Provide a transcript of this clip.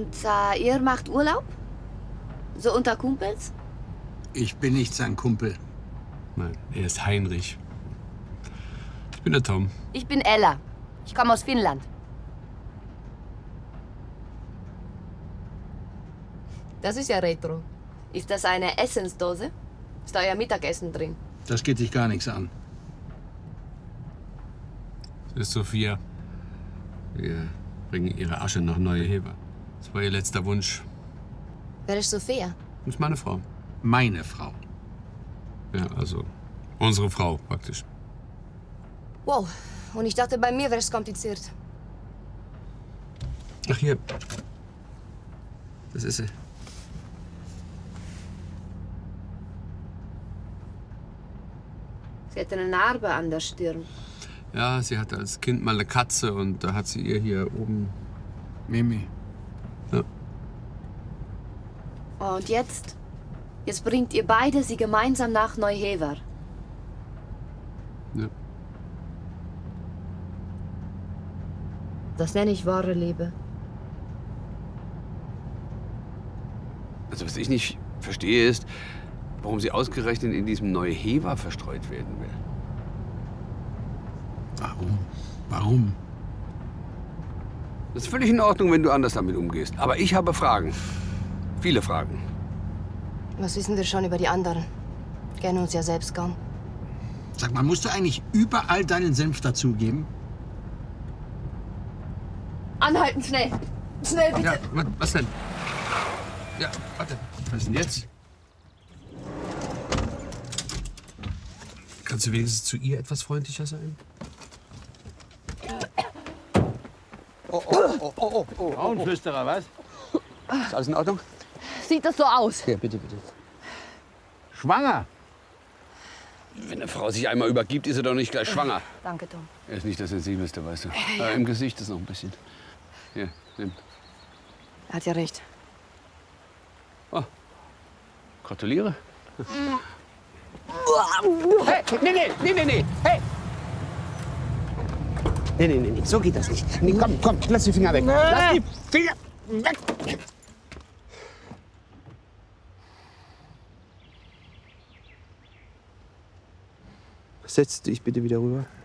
Und ihr macht Urlaub? So unter Kumpels? Ich bin nicht sein Kumpel. Nein, er ist Heinrich. Ich bin der Tom. Ich bin Ella. Ich komme aus Finnland. Das ist ja retro. Ist das eine Essensdose? Ist euer Mittagessen drin? Das geht dich gar nichts an. Das ist Sophia. Wir bringen ihre Asche nach Neue Hever. Das war ihr letzter Wunsch. Wer ist Sophia? Das ist meine Frau. Meine Frau. Ja, also unsere Frau praktisch. Wow. Und ich dachte, bei mir wäre es kompliziert. Ach, hier. Das ist sie. Sie hat eine Narbe an der Stirn. Ja, sie hatte als Kind mal eine Katze und da hat sie ihr hier oben... Mimi. Ja. Und jetzt? Jetzt bringt ihr beide sie gemeinsam nach Neuhever. Ja. Das nenne ich wahre Liebe. Also was ich nicht verstehe ist, warum sie ausgerechnet in diesem Neuhever verstreut werden will. Warum? Warum? Das ist völlig in Ordnung, wenn du anders damit umgehst. Aber ich habe Fragen. Viele Fragen. Was wissen wir schon über die anderen? Kennen uns ja selbst kaum. Sag mal, musst du eigentlich überall deinen Senf dazugeben? Anhalten, schnell! Schnell, bitte! Ja, was denn? Ja, warte. Was ist denn jetzt? Kannst du wenigstens zu ihr etwas freundlicher sein? Oh. Frauenflüsterer, was? Ist alles in Ordnung? Sieht das so aus? Ja, bitte. Schwanger? Wenn eine Frau sich einmal übergibt, ist sie doch nicht gleich schwanger. Danke, Tom. Er ist nicht der Sensibelste, weißt du. Im Gesicht ist noch ein bisschen. Hier, nimm. Er hat ja recht. Oh. Gratuliere. Hey, nee. Hey! Nee. So geht das nicht. Nee, komm, lass die Finger weg. Lass die Finger weg! Setz dich bitte wieder rüber.